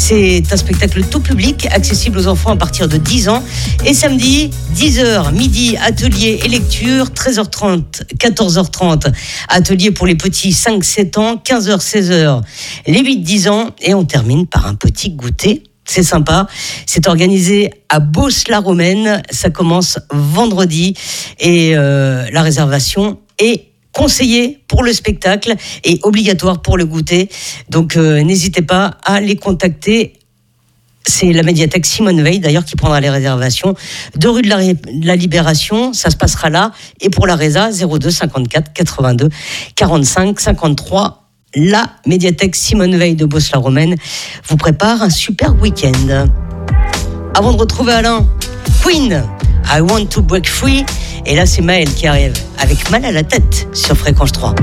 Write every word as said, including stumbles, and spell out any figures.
C'est un spectacle tout public, accessible aux enfants à partir de dix ans. Et samedi, dix heures, midi, atelier et lecture, treize heures trente, quatorze heures trente, atelier pour les petits cinq sept ans, quinze heures, seize heures, les huit dix ans. Et on termine par un petit goûter. C'est sympa, c'est organisé à Beauce-la-Romaine, ça commence vendredi et euh, la réservation est conseillée pour le spectacle et obligatoire pour le goûter. Donc euh, n'hésitez pas à les contacter. C'est la médiathèque Simone Veil d'ailleurs qui prendra les réservations. Deux rue de la, de la Libération, ça se passera là. Et pour la résa, zéro deux cinquante-quatre quatre-vingt-deux quarante-cinq cinquante-trois. La médiathèque Simone Veil de Beauce-la-Romaine vous prépare un super week-end. Avant de retrouver Alain, Queen, I Want to Break Free. Et là, c'est Maël qui arrive avec Mal à la tête sur Fréquence trois.